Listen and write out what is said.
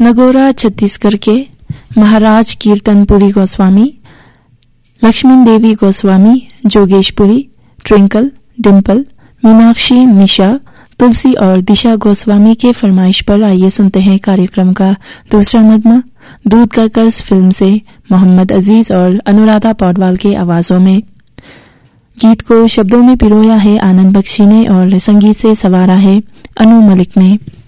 नगौरा छत्तीसगढ़ के महाराज कीर्तनपुरी गोस्वामी, लक्ष्मी देवी गोस्वामी, जोगेशपुरी, ट्विंकल, डिम्पल, मीनाक्षी, निशा, तुलसी और दिशा गोस्वामी के फरमाइश पर आइए सुनते हैं कार्यक्रम का दूसरा नगमा दूध का कर्ज फिल्म से मोहम्मद अजीज और अनुराधा पौडवाल के आवाजों में। गीत को शब्दों में पिरोया है आनंद बख्शी ने और संगीत से सवारा है अनु मलिक ने।